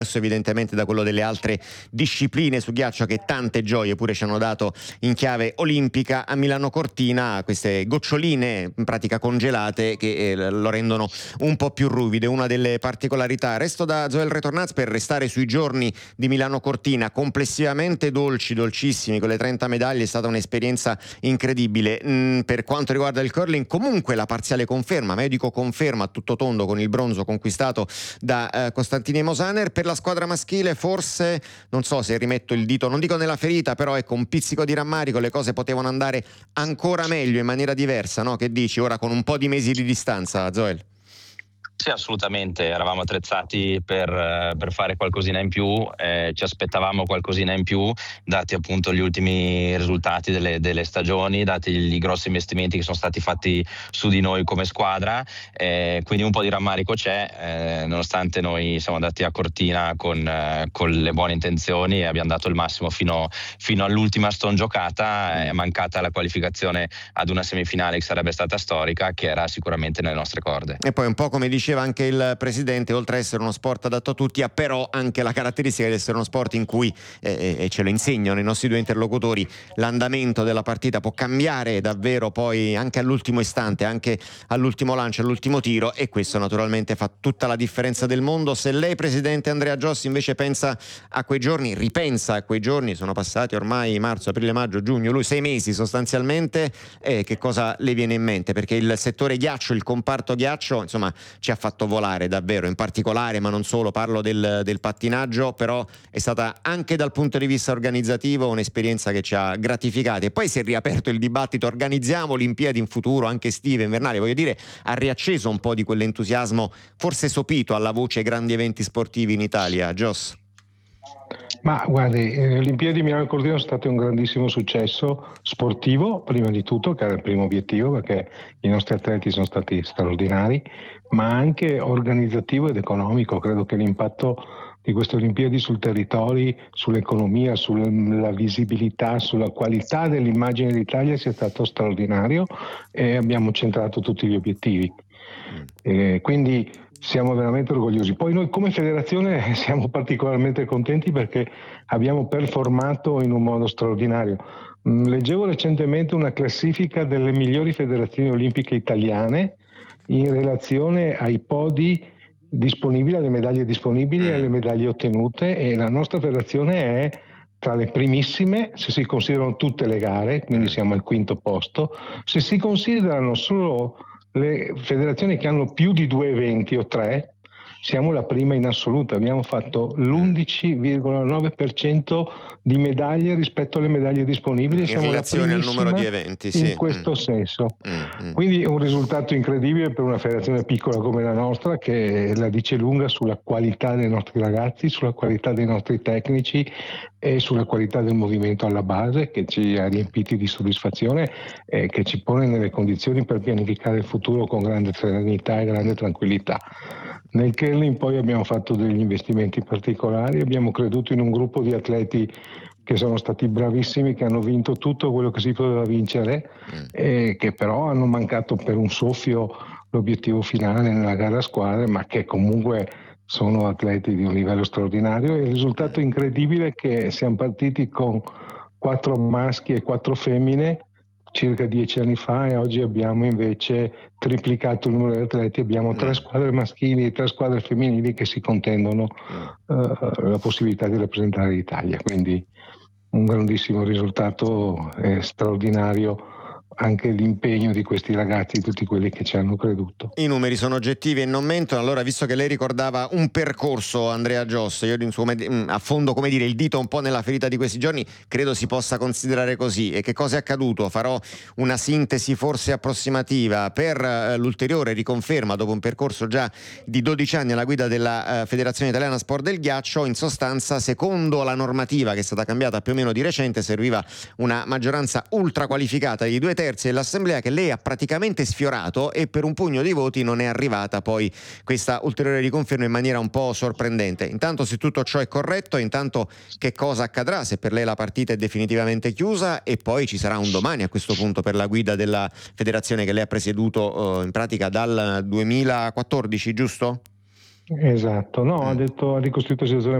evidentemente da quello delle altre discipline su ghiaccio, che tante gioie pure ci hanno dato in chiave olimpica. A Milano Cortina queste goccioline in pratica congelate che lo rendono un po' più ruvide, una delle particolarità. Resto da Zoel Retornaz per restare sui giorni di Milano Cortina, complessivamente dolci, dolcissimi, con le 30 medaglie. È stata un'esperienza incredibile. Per quanto riguarda il curling, comunque la parziale conferma, ma io dico conferma a tutto tondo, con il bronzo conquistato da Costantini Mosaner. Per la squadra maschile forse, non so se rimetto il dito, non dico nella ferita, però ecco, un pizzico di rammarico, le cose potevano andare ancora meglio, in maniera diversa, no? Che dici ora con un po' di mesi di distanza, Zoel? Sì, assolutamente, eravamo attrezzati per fare qualcosina in più, ci aspettavamo qualcosina in più, dati appunto gli ultimi risultati delle stagioni, dati i grossi investimenti che sono stati fatti su di noi come squadra, quindi un po' di rammarico c'è, nonostante noi siamo andati a Cortina con le buone intenzioni e abbiamo dato il massimo fino all'ultima stone giocata. È mancata la qualificazione ad una semifinale che sarebbe stata storica, che era sicuramente nelle nostre corde. E poi un po' come diceva anche il presidente, oltre a essere uno sport adatto a tutti, ha però anche la caratteristica di essere uno sport in cui, e ce lo insegnano i nostri due interlocutori, l'andamento della partita può cambiare davvero poi anche all'ultimo istante, anche all'ultimo lancio, all'ultimo tiro, e questo naturalmente fa tutta la differenza del mondo. Se lei, presidente Andrea Giossi, invece pensa a quei giorni, ripensa a quei giorni, sono passati ormai marzo, aprile, maggio, giugno, 6 mesi sostanzialmente, che cosa le viene in mente? Perché il settore ghiaccio, il comparto ghiaccio, insomma, ci ha fatto volare davvero, in particolare, ma non solo, parlo del pattinaggio, però è stata anche dal punto di vista organizzativo un'esperienza che ci ha gratificati. E poi si è riaperto il dibattito: organizziamo Olimpiadi in futuro, anche estive, invernali, voglio dire, ha riacceso un po' di quell'entusiasmo forse sopito alla voce grandi eventi sportivi in Italia. Gios? Ma guardi, le Olimpiadi Milano Cortina sono state un grandissimo successo sportivo, prima di tutto, che era il primo obiettivo, perché i nostri atleti sono stati straordinari, ma anche organizzativo ed economico. Credo che l'impatto di queste Olimpiadi sul territorio, sull'economia, sulla visibilità, sulla qualità dell'immagine d'Italia sia stato straordinario, e abbiamo centrato tutti gli obiettivi. Quindi siamo veramente orgogliosi. Poi noi come federazione siamo particolarmente contenti perché abbiamo performato in un modo straordinario. Leggevo recentemente una classifica delle migliori federazioni olimpiche italiane in relazione ai podi disponibili, alle medaglie disponibili e alle medaglie ottenute, e la nostra federazione è tra le primissime se si considerano tutte le gare, quindi siamo al quinto posto. Se si considerano solo le federazioni che hanno più di 2 eventi o 3, siamo la prima in assoluto. Abbiamo fatto l'11,9% di medaglie rispetto alle medaglie disponibili. In relazione al numero di eventi, sì. In questo senso. Quindi è un risultato incredibile per una federazione piccola come la nostra, che la dice lunga sulla qualità dei nostri ragazzi, sulla qualità dei nostri tecnici e sulla qualità del movimento alla base, che ci ha riempiti di soddisfazione e che ci pone nelle condizioni per pianificare il futuro con grande serenità e grande tranquillità. Nel curling poi abbiamo fatto degli investimenti particolari, abbiamo creduto in un gruppo di atleti che sono stati bravissimi, che hanno vinto tutto quello che si poteva vincere, e che però hanno mancato per un soffio l'obiettivo finale nella gara a squadre, ma che comunque sono atleti di un livello straordinario. E il risultato incredibile è che siamo partiti con 4 maschi e 4 femmine circa 10 anni fa, e oggi abbiamo invece triplicato il numero di atleti. Abbiamo 3 squadre maschili e 3 squadre femminili che si contendono la possibilità di rappresentare l'Italia, quindi un grandissimo risultato, straordinario anche l'impegno di questi ragazzi, tutti quelli che ci hanno creduto. I numeri sono oggettivi e non mentono. Allora, visto che lei ricordava un percorso, Andrea Gios, io affondo, come dire, il dito un po' nella ferita di questi giorni, credo si possa considerare così. E che cosa è accaduto? Farò una sintesi forse approssimativa per l'ulteriore riconferma, dopo un percorso già di 12 anni alla guida della Federazione Italiana Sport del Ghiaccio. In sostanza, secondo la normativa che è stata cambiata più o meno di recente, serviva una maggioranza ultra qualificata di 2/3 dell'assemblea, che lei ha praticamente sfiorato, e per un pugno di voti non è arrivata poi questa ulteriore riconferma in maniera un po' sorprendente. Intanto, se tutto ciò è corretto, intanto che cosa accadrà, se per lei la partita è definitivamente chiusa, e poi ci sarà un domani a questo punto per la guida della federazione che lei ha presieduto in pratica dal 2014, giusto? Esatto, no, ha ricostruito la situazione